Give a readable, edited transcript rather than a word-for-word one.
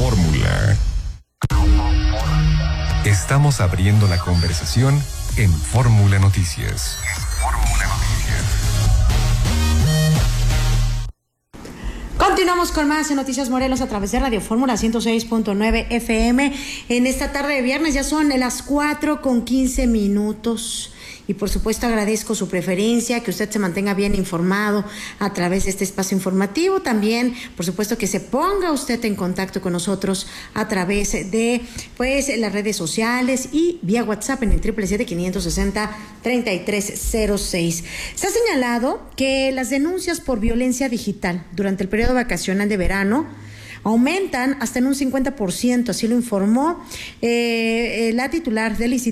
Fórmula. Estamos abriendo la conversación en Fórmula Noticias. Continuamos con más en Noticias Morelos a través de Radio Fórmula 106.9 FM. En esta tarde de viernes ya son las 4:15. Y por supuesto agradezco su preferencia, que usted se mantenga bien informado a través de este espacio informativo. También, por supuesto, que se ponga usted en contacto con nosotros a través de las redes sociales y vía WhatsApp en el 777-560-3306. Se ha señalado que las denuncias por violencia digital durante el periodo vacacional de verano aumentan hasta en un 50%, así lo informó la titular del Instituto